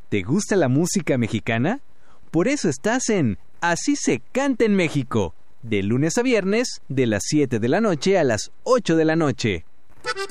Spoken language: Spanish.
¿Te gusta la música mexicana? Por eso estás en Así se canta en México, de lunes a viernes, de las 7 de la noche a las 8 de la noche.